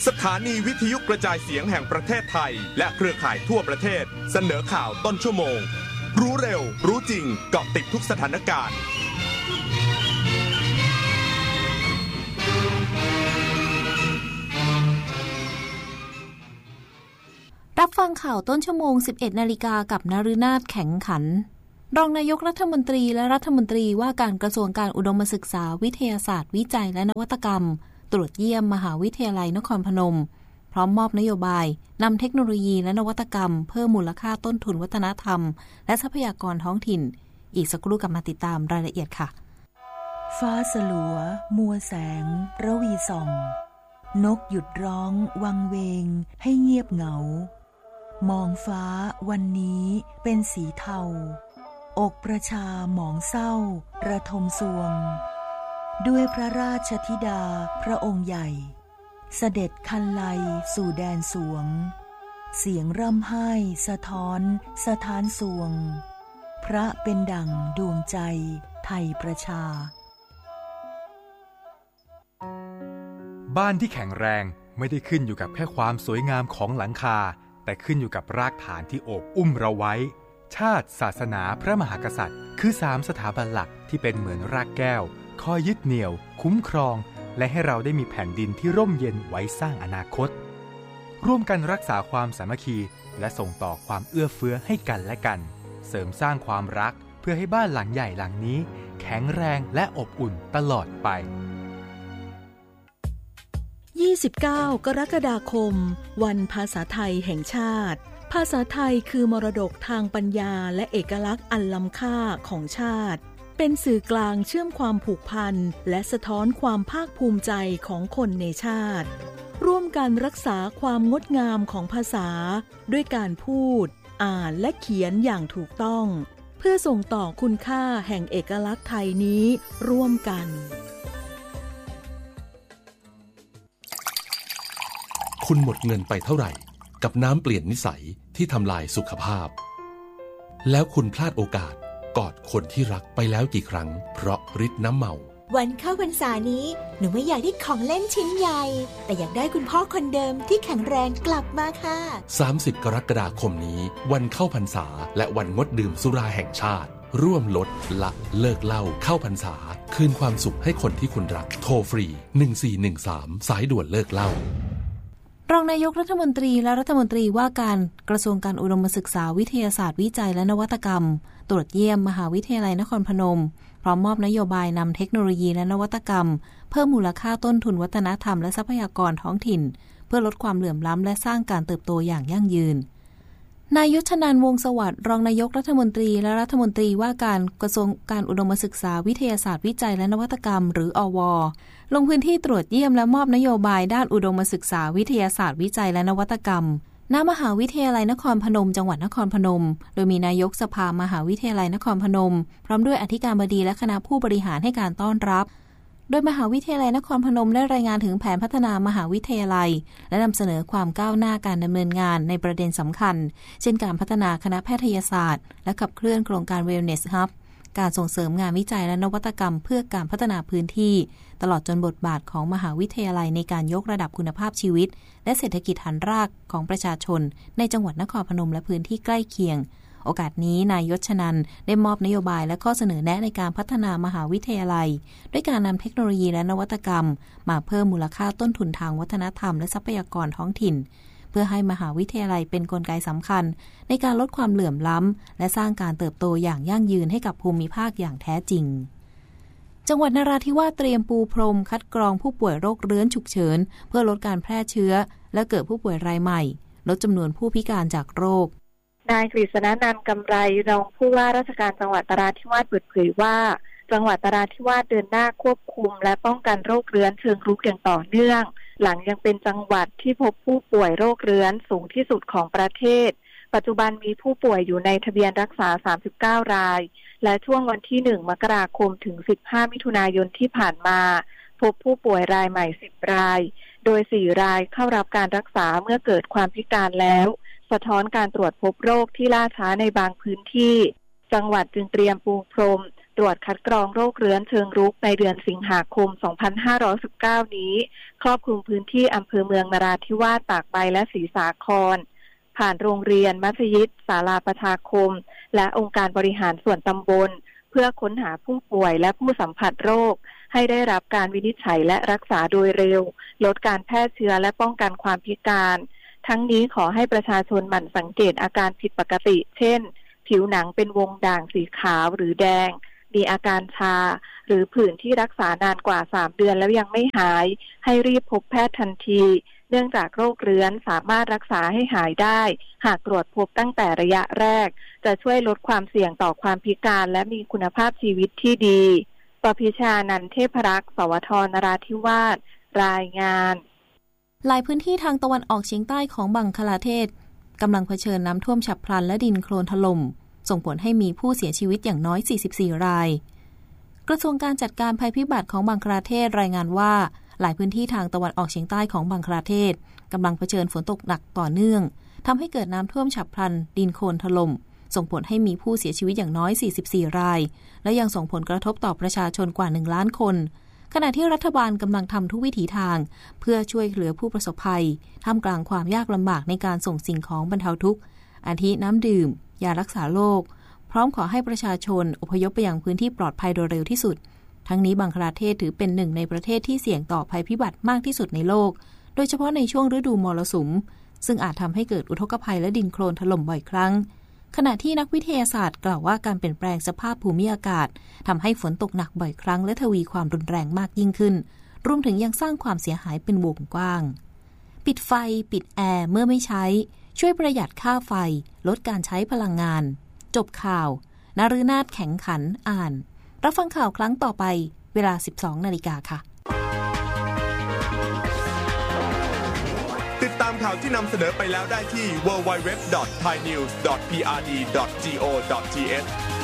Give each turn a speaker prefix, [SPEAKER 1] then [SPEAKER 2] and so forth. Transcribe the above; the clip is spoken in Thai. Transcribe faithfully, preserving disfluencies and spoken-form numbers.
[SPEAKER 1] สถานีวิทยุกระจายเสียงแห่งประเทศไทยและเครือข่ายทั่วประเทศเสนอข่าวต้นชั่วโมงรู้เร็วรู้จริงเกาะติดทุกสถานการณ์
[SPEAKER 2] รับฟังข่าวต้นชั่วโมง สิบเอ็ดนาฬิกา กับนฤนาถแข็งขันรองนายกรัฐมนตรีและรัฐมนตรีว่าการกระทรวงการอุดมศึกษาวิทยาศาสตร์วิจัยและนวัตกรรมตรวจเยี่ยมมหาวิทยาลัยนครพนมพร้อมมอบนโยบายนำเทคโนโลยีและนวัตกรรมเพิ่มมูลค่าต้นทุนวัฒนธรรมและทรัพยากรท้องถิ่นอีกสักครู่กลับมาติดตามรายละเอียดค่ะ
[SPEAKER 3] ฟ้าสลัวมัวแสงระวีส่องนกหยุดร้องวังเวงให้เงียบเหงามองฟ้าวันนี้เป็นสีเทาอกประชาหมองเศร้าระทมสวงด้วยพระราชธิดาพระองค์ใหญ่เสด็จคันไลสู่แดนสวงเสียงร่ำไห้สะท้อนสะท้านสวงพระเป็นดั่งดวงใจไทยประชา
[SPEAKER 4] บ้านที่แข็งแรงไม่ได้ขึ้นอยู่กับแค่ความสวยงามของหลังคาแต่ขึ้นอยู่กับรากฐานที่โอบอุ้มเราไว้ชาติศาสนาพระมหากษัตริย์คือสามสถาบันหลักที่เป็นเหมือนรากแก้วคอยยึดเหนี่ยวคุ้มครองและให้เราได้มีแผ่นดินที่ร่มเย็นไว้สร้างอนาคตร่วมกันรักษาความสามัคคีและส่งต่อความเอื้อเฟื้อให้กันและกันเสริมสร้างความรักเพื่อให้บ้านหลังใหญ่หลังนี้แข็งแรงและอบอุ่นตลอดไป
[SPEAKER 3] ยี่สิบเก้ากรกฎาคมวันภาษาไทยแห่งชาติภาษาไทยคือมรดกทางปัญญาและเอกลักษณ์อันล้ำค่าของชาติเป็นสื่อกลางเชื่อมความผูกพันและสะท้อนความภาคภูมิใจของคนในชาติร่วมกันรักษาความงดงามของภาษาด้วยการพูดอ่านและเขียนอย่างถูกต้องเพื่อส่งต่อคุณค่าแห่งเอกลักษณ์ไทยนี้ร่วมกัน
[SPEAKER 5] คุณหมดเงินไปเท่าไหร่กับน้ำเปลี่ยนนิสัยที่ทำลายสุขภาพแล้วคุณพลาดโอกาสกอดคนที่รักไปแล้วกี่ครั้งเพราะฤทธิ์น้ำเมา
[SPEAKER 6] วันเข้าพรรษานี้หนูไม่อยากได้ของเล่นชิ้นใหญ่แต่อยากได้คุณพ่อคนเดิมที่แข็งแรงกลับมาค่ะ
[SPEAKER 5] สามสิบกรกฎาคมนี้วันเข้าพรรษาและวันงดดื่มสุราแห่งชาติร่วมลดละเลิกเหล้าเข้าพรรษาคืนความสุขให้คนที่คุณรักโทรฟรีหนึ่งสี่หนึ่งสามสายด่วนเลิกเหล้าร
[SPEAKER 2] องนายกรัฐมนตรีและรัฐมนตรีว่าการกระทรวงการอุดมศึกษาวิทยาศาสตร์วิจัยและนวัตกรรมตรวจเยี่ยมมหาวิทยาลัยนครพนมพร้อมมอบนโยบายนำเทคโนโลยีและนวัตกรรมเพิ่มมูลค่าต้นทุนวัฒนธรรมและทรัพยากรท้องถิ่นเพื่อลดความเหลื่อมล้ำและสร้างการเติบโตอย่างยั่งยืนนายยุทธนันท์วงศ์สวัสดิ์รองนายกรัฐมนตรีและรัฐมนตรีว่าการกระทรวงการอุดมศึกษาวิทยาศาสตร์วิจัยและนวัตกรรมหรืออว.ลงพื้นที่ตรวจเยี่ยมและมอบนโยบายด้านอุดมศึกษาวิทยาศาสตร์วิจัยและนวัตกรรมณมหาวิทยาลัยนครพนมจังหวัดนครพนมโดยมีนายกสภามหาวิทยาลัยนครพนมพร้อมด้วยอธิการบดีและคณะผู้บริหารให้การต้อนรับโดยมหาวิทยาลัยนครพนมได้รายงานถึงแผนพัฒนามหาวิทยาลัยและนำเสนอความก้าวหน้าการดำเนินงานในประเด็นสำคัญเช่นการพัฒนาคณะแพทยศาสตร์และขับเคลื่อนโครงการ Wellness Hub การส่งเสริมงานวิจัยและนวัตกรรมเพื่อการพัฒนาพื้นที่ตลอดจนบทบาทของมหาวิทยาลัยในการยกระดับคุณภาพชีวิตและเศรษฐกิจฐานรากของประชาชนในจังหวัดนครพนมและพื้นที่ใกล้เคียงโอกาสนี้นายยศนันท์ได้มอบนโยบายและข้อเสนอแนะในการพัฒนามหาวิทยาลัยด้วยการนำเทคโนโลยีและนวัตกรรมมาเพิ่มมูลค่าต้นทุนทางวัฒนธรรมและทรัพยากรท้องถิ่นเพื่อให้มหาวิทยาลัยเป็นกลไกสำคัญในการลดความเหลื่อมล้ำและสร้างการเติบโตอย่างยั่งยืนให้กับภูมิภาคอย่างแท้จริงจังหวัดนราธิวาสเตรียมปูพรมคัดกรองผู้ป่วยโรคเรื้อนฉุกเฉินเพื่อลดการแพร่เชื้อและเกิดผู้ป่วยรายใหม่ลดจำนวนผู้พิการจากโรคน
[SPEAKER 7] ายกฤษณนันท์กำไรรองผู้ว่าราชการจังหวัดนราธิวาสเปิดเผยว่าจังหวัดนราธิวาสเดินหน้าควบคุมและป้องกันโรคเรื้อนเชิงรุกอย่างต่อเนื่องหลังยังเป็นจังหวัดที่พบผู้ป่วยโรคเรื้อนสูงที่สุดของประเทศปัจจุบันมีผู้ป่วยอยู่ในทะเบียนรักษาสามสิบเก้ารายและช่วงวันที่หนึ่งมกราคมถึงสิบห้ามิถุนายนที่ผ่านมาพบผู้ป่วยรายใหม่สิบรายโดยสี่รายเข้ารับการรักษาเมื่อเกิดความพิการแล้วสะท้อนการตรวจพบโรคที่ล่าช้าในบางพื้นที่จังหวัดจึงเตรียมปูพรมตรวจคัดกรองโรคเรื้อนเชิงรุกในเดือนสิงหาคม สองพันห้าร้อยสิบเก้า นี้ครอบคลุมพื้นที่อำเภอเมืองนราธิวาส ตากใบและศรีสาครผ่านโรงเรียนมัธยิดศาลาประชาคมและองค์การบริหารส่วนตำบลเพื่อค้นหาผู้ป่วยและผู้สัมผัสโรคให้ได้รับการวินิจฉัยและรักษาโดยเร็วลดการแพร่เชื้อและป้องกันความพิการทั้งนี้ขอให้ประชาชนหมั่นสังเกตอาการผิดปกติเช่นผิวหนังเป็นวงด่างสีขาวหรือแดงมีอาการชาหรือผื่นที่รักษานานกว่าสามเดือนแล้วยังไม่หายให้รีบพบแพทย์ทันทีเนื่องจากโรคเรื้อนสามารถรักษาให้หายได้หากตรวจพบตั้งแต่ระยะแรกจะช่วยลดความเสี่ยงต่อความพิการและมีคุณภาพชีวิตที่ดีปพิชานันท์เทพรักษ์สวทนราธิวาสรายงาน
[SPEAKER 2] หลายพื้นที่ทางตะวันออกเฉียงใต้ของบังคลาเทศกำลังเผชิญน้ำท่วมฉับพลันและดินโคลนถล่มส่งผลให้มีผู้เสียชีวิตอย่างน้อยสี่สิบสี่รายกระทรวงการจัดการภัยพิบัติของบังคลาเทศรายงานว่าหลายพื้นที่ทางตะวันออกเฉียงใต้ของบังคลาเทศกำลังเผชิญฝนตกหนักต่อเนื่องทำให้เกิดน้ำท่วมฉับพลันดินโคลนถล่มส่งผลให้มีผู้เสียชีวิตอย่างน้อยสี่สิบสี่รายและยังส่งผลกระทบต่อประชาชนกว่าหนึ่งล้านคนขณะที่รัฐบาลกำลังทำทุกวิถีทางเพื่อช่วยเหลือผู้ประสบภัยท่ามกลางความยากลำบากในการส่งสิ่งของบรรเทาทุกข์อาทิน้ำดื่มยารักษาโรคพร้อมขอให้ประชาชนอพยพไปยังพื้นที่ปลอดภัยโดยเร็วที่สุดทั้งนี้บังคลาเทศถือเป็นหนึ่งในประเทศที่เสี่ยงต่อภัยพิบัติมากที่สุดในโลกโดยเฉพาะในช่วงฤดูมรสุมซึ่งอาจทำให้เกิดอุทกภัยและดินโคลนถล่มบ่อยครั้งขณะที่นักวิทยาศาสตร์กล่าวว่าการเปลี่ยนแปลงสภาพภูมิอากาศทำให้ฝนตกหนักบ่อยครั้งและทวีความรุนแรงมากยิ่งขึ้นรวมถึงยังสร้างความเสียหายเป็นวงกว้างปิดไฟปิดแอร์เมื่อไม่ใช้ช่วยประหยัดค่าไฟลดการใช้พลังงานจบข่าวนฤนาถแข็งขันอ่านรับฟังข่าวครั้งต่อไปเวลา สิบสองนาฬิกา ค่ะ
[SPEAKER 1] ติดตามข่าวที่นำเสนอไปแล้วได้ที่ ดับเบิลยู ดับเบิลยู ดับเบิลยู ดอท ไทยนิวส์ ดอท พี อาร์ ดี ดอท จี โอ ดอท ที เอช